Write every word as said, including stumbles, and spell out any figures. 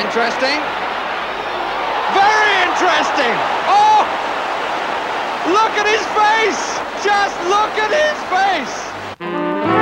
interesting. Very interesting. Oh! Look at his face! Just look at his face!